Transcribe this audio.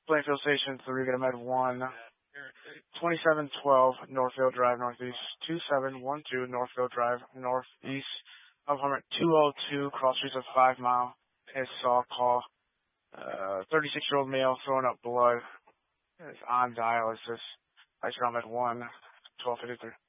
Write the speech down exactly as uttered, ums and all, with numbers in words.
Plainfield Station three, get a med one. twenty-seven twelve Northfield Drive Northeast. two seven one two Northfield Drive Northeast. Of Hummer two oh two, cross streets of five mile. Is saw call. Uh, thirty-six-year-old male throwing up blood. Is on dialysis. Ice med one. twelve fifty-three.